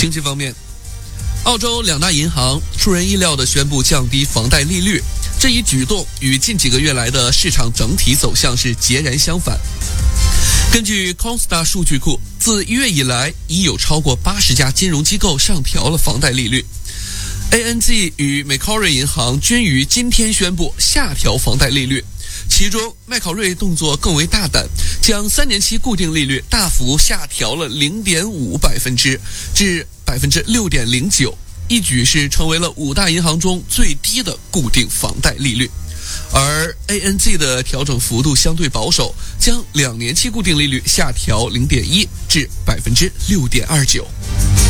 经济方面，澳洲两大银行出人意料地宣布降低房贷利率，这一举动与近几个月来的市场整体走向是截然相反。根据 Constat 数据库，自1月以来，已有超过80家金融机构上调了房贷利率。ANZ 与 Macquarie 银行均于今天宣布下调房贷利率，其中麦考瑞动作更为大胆，将3年期固定利率大幅下调了0.5%至6.09%，一举是成为了5大银行中最低的固定房贷利率。而 ANZ 的调整幅度相对保守，将2年期固定利率下调0.1%至6.29%。